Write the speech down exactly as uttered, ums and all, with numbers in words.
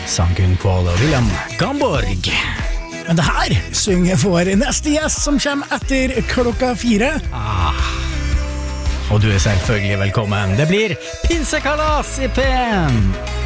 sang Gunn Kvål og William Gamborg. Men det her synger vår neste gjest som kommer etter klokka fire. Ah. Og du er selvfølgelig velkommen. Det blir pinsekalas i P en.